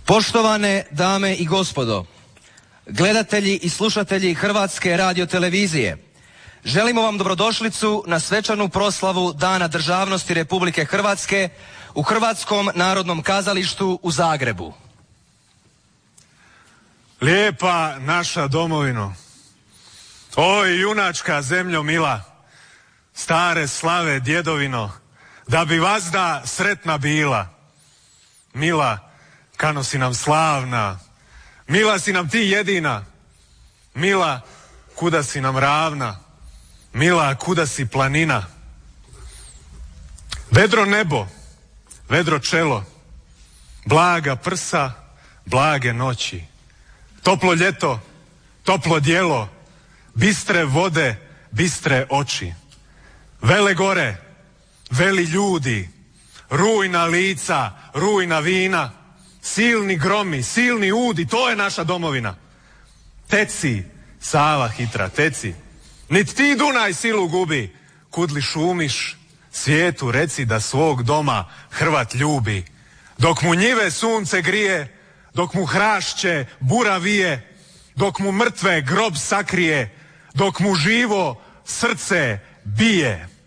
Poštovane dame i gospodo, gledatelji i slušatelji Hrvatske radiotelevizije, želimo vam dobrodošlicu na svečanu proslavu Dana državnosti Republike Hrvatske u Hrvatskom narodnom kazalištu u Zagrebu. Lijepa naša domovino, oj junačka zemljo mila, stare slave djedovino, da bi vazda sretna bila. Mila, kano si nam slavna, mila si nam ti jedina, mila, kuda si nam ravna, mila, kuda si planina. Vedro nebo, vedro čelo, blaga prsa, blage noći, toplo ljeto, toplo djelo, bistre vode, bistre oči, vele gore, veli ljudi, rujna lica, rujna vina, silni gromi, silni udi, to je naša domovina. Teci, Sava hitra, teci, nit ti Dunaj silu gubi, kud li šumiš, svijetu reci da svog doma Hrvat ljubi. Dok mu njive sunce grije, dok mu hrašće bura vije, dok mu mrtve grob sakrije, dok mu živo srce bije.